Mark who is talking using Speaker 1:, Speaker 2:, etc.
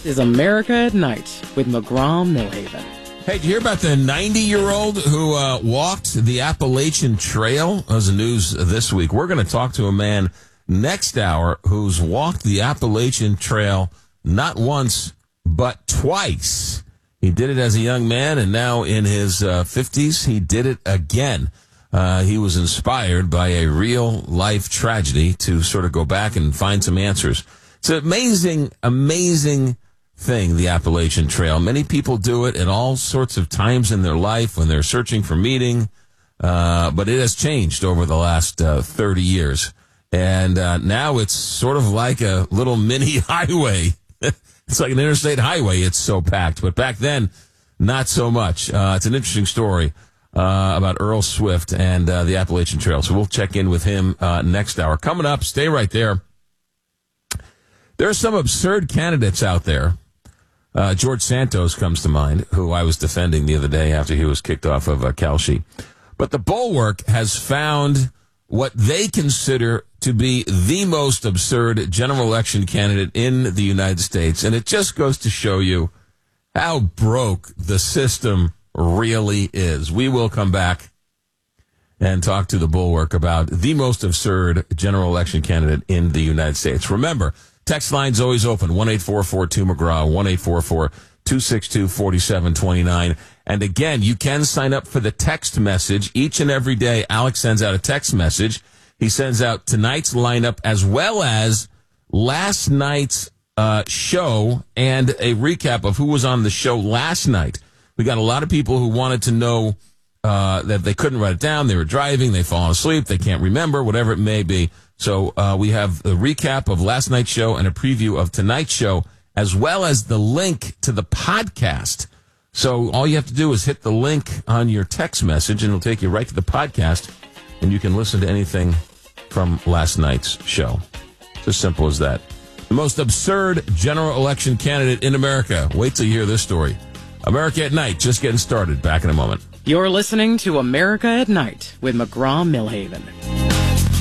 Speaker 1: is America at Night with McGraw-Millhaven.
Speaker 2: Hey, did you hear about the 90-year-old who walked the Appalachian Trail? That was the news this week. We're going to talk to a man next hour who's walked the Appalachian Trail not once, but twice. He did it as a young man, and now in his 50s, he did it again. He was inspired by a real-life tragedy to sort of go back and find some answers. It's an amazing, amazing thing, the Appalachian Trail. Many people do it at all sorts of times in their life when they're searching for meaning, but it has changed over the last 30 years. And now it's sort of like a little mini highway. It's like an interstate highway. It's so packed. But back then, not so much. It's an interesting story about Earl Swift and the Appalachian Trail. So we'll check in with him next hour. Coming up, stay right there. There are some absurd candidates out there. George Santos comes to mind, who I was defending the other day after he was kicked off of Calshi. But the Bulwark has found what they consider to be the most absurd general election candidate in the United States. And it just goes to show you how broke the system really is. We will come back and talk to the Bulwark about the most absurd general election candidate in the United States. Remember, text line's always open, 1-844-2-McGraw, 1-844-262-4729. And again, you can sign up for the text message. Each and every day, Alex sends out a text message. He sends out tonight's lineup as well as last night's show and a recap of who was on the show last night. We got a lot of people who wanted to know that they couldn't write it down. They were driving. They've fallen asleep. They can't remember, whatever it may be. So we have a recap of last night's show and a preview of tonight's show, as well as the link to the podcast. So all you have to do is hit the link on your text message, and it'll take you right to the podcast, and you can listen to anything from last night's show. It's as simple as that. The most absurd general election candidate in America. Wait till you hear this story. America at Night, just getting started. Back in a moment.
Speaker 1: You're listening to America at Night with McGraw-Millhaven.